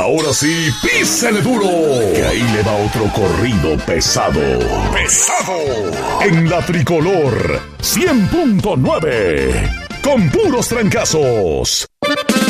Ahora sí, písele duro, que ahí le va otro corrido pesado. En la Tricolor 100.9, con puros trancazos.